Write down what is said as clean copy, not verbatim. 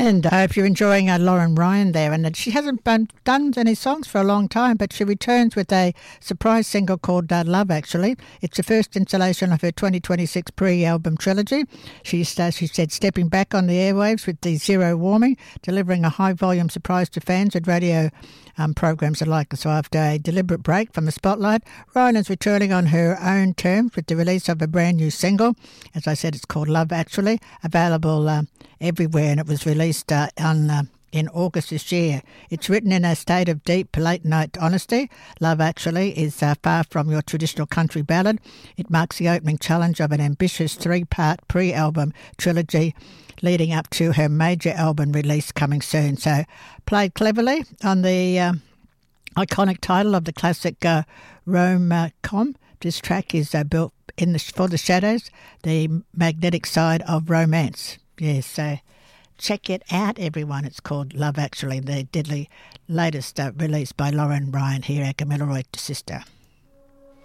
And I hope you're enjoying Lauren Ryan there. And she hasn't done any songs for a long time, but she returns with a surprise single called Love, actually. It's the first installation of her 2026 pre-album trilogy. She said, stepping back on the airwaves with the Zero Warming, delivering a high-volume surprise to fans and radio programs alike. So after a deliberate break from the spotlight, Ryan is returning on her own terms with the release of a brand new single. As I said, it's called Love, actually, available everywhere, and it was released in August this year. It's written in a state of deep, late-night honesty. Love, actually, is far from your traditional country ballad. It marks the opening challenge of an ambitious three-part pre-album trilogy leading up to her major album release coming soon. So played cleverly on the iconic title of the classic Rom-Com. This track is built for the shadows, the magnetic side of romance. Yes, so check it out, everyone. It's called Love, actually, the deadly latest release by Lauren Ryan here at Gamilaroi Sister.